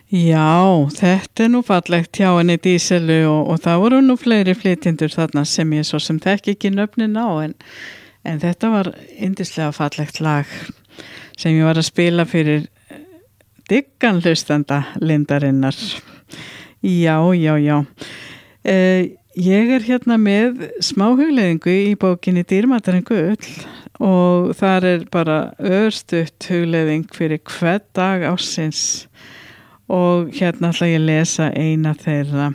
Já, þetta nú fallegt hjá henni Díselu og það voru nú fleiri flytjendur þarna sem ég svo sem þekki ekki nöfnin á en þetta var yndislega fallegt lag sem ég var að spila fyrir diggan hlustanda Lindarinnar. Já, já, já. Ég hérna með smá hugleiðingu í bókinni Dýrmætari en gull og þar bara örstutt hugleiðing fyrir hvern dag ársins og hérna ætla ég að lesa eina þeirra.